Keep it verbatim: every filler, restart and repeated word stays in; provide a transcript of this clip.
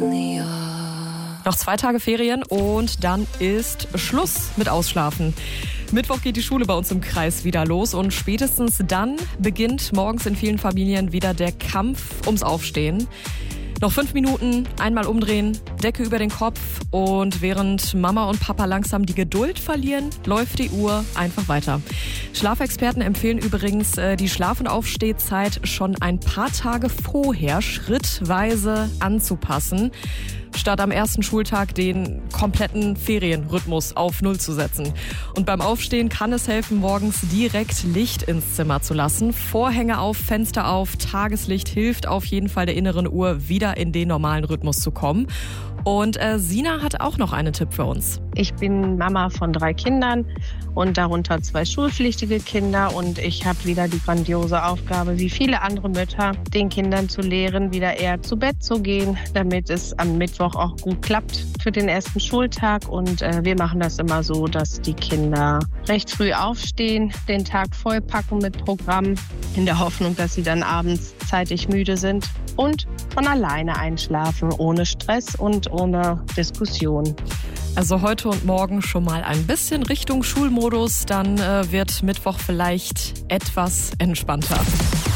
Noch zwei Tage Ferien und dann ist Schluss mit Ausschlafen. Mittwoch geht die Schule bei uns im Kreis wieder los und spätestens dann beginnt morgens in vielen Familien wieder der Kampf ums Aufstehen. Noch fünf Minuten, einmal umdrehen, Decke über den Kopf und während Mama und Papa langsam die Geduld verlieren, läuft die Uhr einfach weiter. Schlafexperten empfehlen übrigens, die Schlaf- und Aufstehzeit schon ein paar Tage vorher schrittweise anzupassen, statt am ersten Schultag den kompletten Ferienrhythmus auf Null zu setzen. Und beim Aufstehen kann es helfen, morgens direkt Licht ins Zimmer zu lassen. Vorhänge auf, Fenster auf, Tageslicht hilft auf jeden Fall der inneren Uhr, wieder in den normalen Rhythmus zu kommen. Und äh, Sina hat auch noch einen Tipp für uns. Ich bin Mama von drei Kindern und darunter zwei schulpflichtige Kinder. Und ich habe wieder die grandiose Aufgabe, wie viele andere Mütter, den Kindern zu lehren, wieder eher zu Bett zu gehen, damit es am Mittwoch auch gut klappt für den ersten Schultag. Und äh, wir machen das immer so, dass die Kinder recht früh aufstehen, den Tag vollpacken mit Programm, in der Hoffnung, dass sie dann abends zeitig müde sind und von alleine einschlafen, ohne Stress und ohne Diskussion. Also heute und morgen schon mal ein bisschen Richtung Schulmodus, dann äh, wird Mittwoch vielleicht etwas entspannter.